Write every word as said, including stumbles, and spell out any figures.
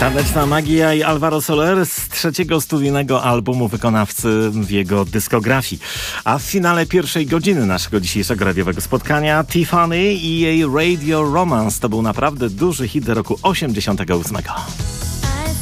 Taneczna magia i Alvaro Soler z trzeciego studyjnego albumu wykonawcy w jego dyskografii. A w finale pierwszej godziny naszego dzisiejszego radiowego spotkania Tiffany i jej Radio Romance. To był naprawdę duży hit roku osiemdziesiątego ósmego.